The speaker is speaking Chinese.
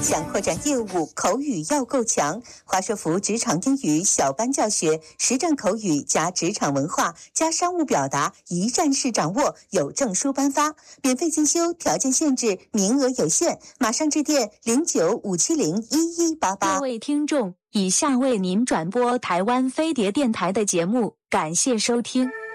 想扩展业务，口语要够强。华硕福职场英语小班教学，实战口语加职场文化加商务表达，一站式掌握，有证书颁发，免费进修，条件限制，名额有限，马上致电0957011188。 各位听众，以下为您转播台湾飞碟电台的节目，感谢收听。